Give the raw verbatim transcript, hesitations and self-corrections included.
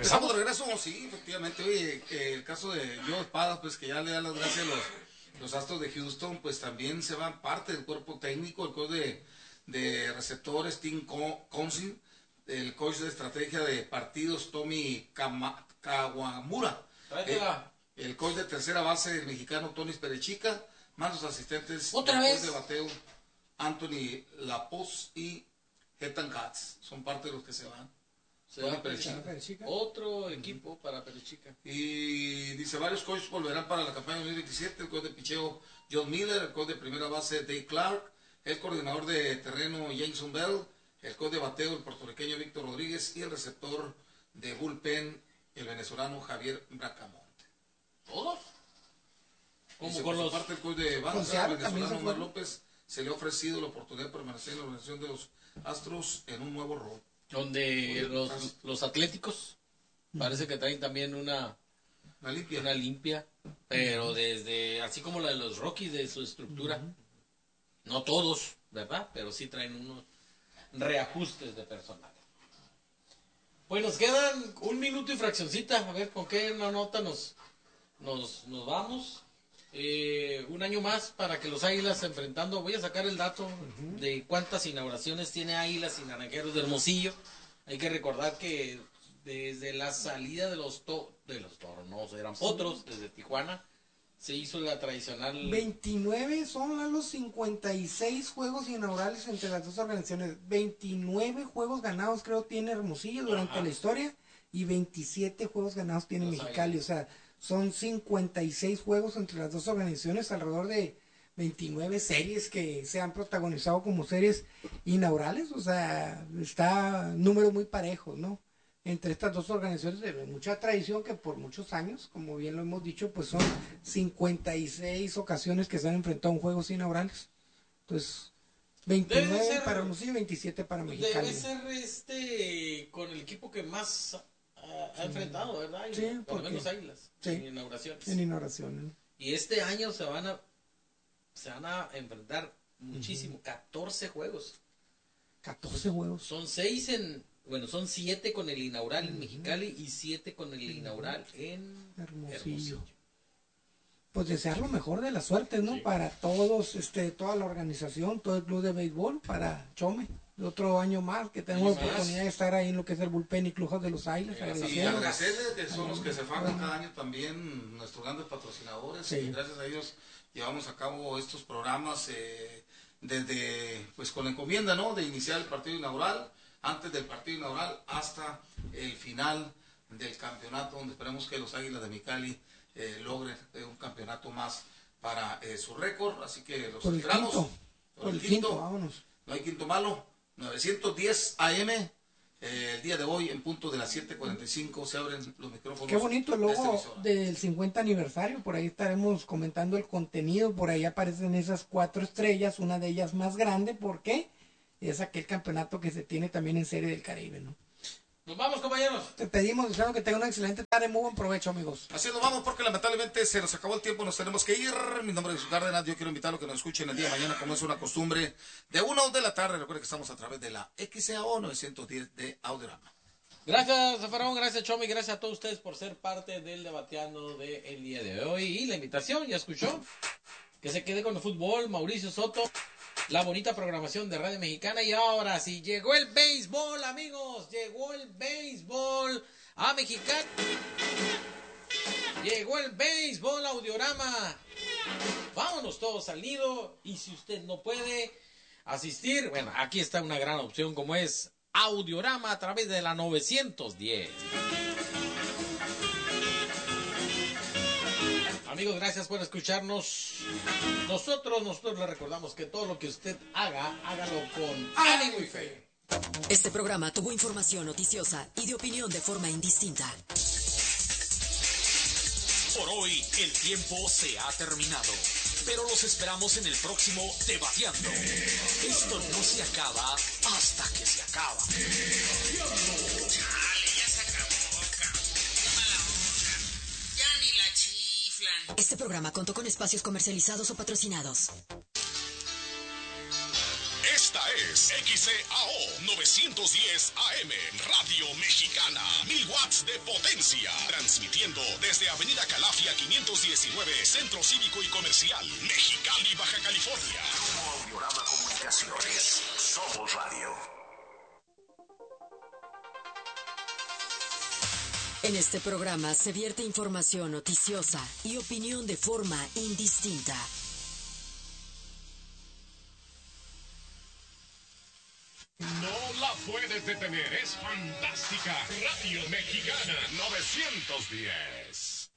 Estamos de regreso, sí, efectivamente. Oye, eh, el caso de Joe Espadas, pues que ya le da las gracias a los, los Astros de Houston, pues también se van parte del cuerpo técnico, el coach de, de receptores, Tim Council, el coach de estrategia de partidos, Tommy Kama, Kawamura, eh, el coach de tercera base, el mexicano Tony Perechica, más los asistentes, ¿Otra el vez? coach de bateo, Anthony Lapoz y Ethan Katz, son parte de los que se van. Se va Perechica. Perechica. Otro equipo uh-huh. para Perechica. Y dice, varios coaches volverán para la campaña dos mil veintisiete, el coach de picheo John Miller, el coach de primera base Dave Clark, el coordinador de terreno Jameson Bell, el coach de bateo el puertorriqueño Víctor Rodríguez y el receptor de bullpen el venezolano Javier Bracamonte. ¿Todos? Como por, por los... parte el coach de banda, el venezolano Omar López, se le ha ofrecido la oportunidad de permanecer en la organización de los Astros en un nuevo rol. Donde los, los atléticos parece que traen también una, una limpia, una limpia pero desde, así como la de los Rockies, de su estructura, uh-huh. no todos, ¿verdad? Pero sí traen unos reajustes de personal. Pues nos quedan un minuto y fraccioncita, a ver con qué una nota nos, nos, nos vamos. Eh, un año más para que los Águilas enfrentando, voy a sacar el dato uh-huh. de cuántas inauguraciones tiene Águilas y Naranjeros de Hermosillo. Hay que recordar que desde la salida de los to de los toros, no eran potros, sí. desde Tijuana se hizo la tradicional veintinueve son los cincuenta y seis juegos inaugurales entre las dos organizaciones. Veintinueve juegos ganados creo tiene Hermosillo durante Ajá. la historia y veintisiete juegos ganados tiene los Mexicali, Águilas. O sea, son cincuenta y seis juegos entre las dos organizaciones, alrededor de veintinueve series que se han protagonizado como series inaugurales. O sea, está número muy parejo, ¿no? Entre estas dos organizaciones de mucha tradición que por muchos años, como bien lo hemos dicho, pues son cincuenta y seis ocasiones que se han enfrentado en juegos inaugurales. Entonces, veintinueve ser, para Hermosillo y veintisiete para Mexicali. Debe ser este con el equipo que más ha enfrentado, ¿verdad? Y sí, por lo menos Águilas, sí, en inauguraciones. En inauguraciones. Y este año se van a se van a enfrentar muchísimo, uh-huh. catorce juegos. catorce juegos. Son seis en, bueno, son siete con el inaugural uh-huh. en Mexicali y siete con el inaugural en Hermosillo. Hermosillo. Pues desear lo mejor de la suerte, ¿no? Sí. Para todos, este, toda la organización, todo el club de béisbol, para Chome. Otro año más que tenemos la oportunidad de estar ahí en lo que es el bullpen y clubhouse de los Águilas. Sí, y agradecerles que son los que se fajan cada año también, nuestros grandes patrocinadores, sí. y gracias a ellos llevamos a cabo estos programas eh, desde, pues con la encomienda, ¿no? De iniciar el partido inaugural, antes del partido inaugural hasta el final del campeonato, donde esperemos que los Águilas de Mexicali eh, logren eh, un campeonato más para eh, su récord, así que los por el esperamos. Quinto. Por, por el quinto, quinto, vámonos. No hay quinto malo. novecientos diez A M, eh, el día de hoy en punto de las siete cuarenta y cinco se abren los micrófonos. Qué bonito el logo de del cincuenta aniversario, por ahí estaremos comentando el contenido, por ahí aparecen esas cuatro estrellas, una de ellas más grande, ¿por qué? Es aquel campeonato que se tiene también en Serie del Caribe, ¿no? Nos vamos, compañeros. Te pedimos, deseando que tengan una excelente tarde, muy buen provecho, amigos. Así nos vamos porque lamentablemente se nos acabó el tiempo, nos tenemos que ir. Mi nombre es Jesús Cárdenas, yo quiero invitarlos a que nos escuchen el día de mañana, como es una costumbre, de una de la tarde. Recuerden que estamos a través de la X C A O novecientos diez de Audiorama. Gracias, Zafarón, gracias, Chomi, gracias a todos ustedes por ser parte del Debateando del día de hoy. Y la invitación, ya escuchó, que se quede con el fútbol, Mauricio Soto. La bonita programación de Radio Mexicana. Y ahora sí, llegó el béisbol, amigos. Llegó el béisbol a Mexicali. Llegó el béisbol a Audiorama. Vámonos todos al nido. Y si usted no puede asistir, bueno, aquí está una gran opción como es Audiorama a través de la novecientos diez. Amigos, gracias por escucharnos. Nosotros, nosotros le recordamos que todo lo que usted haga, hágalo con ánimo y fe. Este programa tuvo información noticiosa y de opinión de forma indistinta. Por hoy, el tiempo se ha terminado. Pero los esperamos en el próximo Debateando. Esto no se acaba hasta que se acaba. Este programa contó con espacios comercializados o patrocinados. Esta es X C A O novecientos diez A M, Radio Mexicana. Mexicana, mil watts de potencia, transmitiendo desde Avenida Calafia quinientos diecinueve, Centro Cívico y Comercial, Mexicali, Baja California. Audiorama Comunicaciones, somos radio. En este programa se vierte información noticiosa y opinión de forma indistinta. No la puedes detener, es fantástica. Radio Mexicana novecientos diez.